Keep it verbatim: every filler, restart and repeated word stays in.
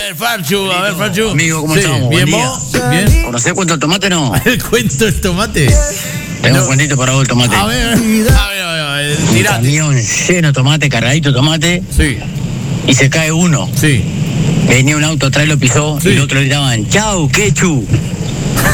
ver, Farchu, a ver, Farchu. Amigo, ¿cómo Sí, estamos? ¿Bien Buen vos? día. Bien. ¿Conocés cuánto el tomate no? El cuento el tomate. Tengo No. un cuentito para vos el tomate. A ver, a ver, a ver, a ver, Un tirate. camión lleno de tomate, cargadito de tomate, Sí, y se cae uno. sí. Venía un auto atrás, lo pisó, Sí. y el otro le gritaban, chau, quechu.